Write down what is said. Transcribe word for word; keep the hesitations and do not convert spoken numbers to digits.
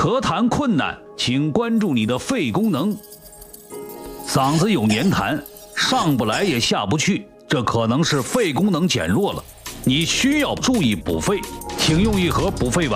咳痰困难，请关注你的肺功能。嗓子有黏痰，上不来也下不去，这可能是肺功能减弱了，你需要注意补肺，请用一盒补肺丸。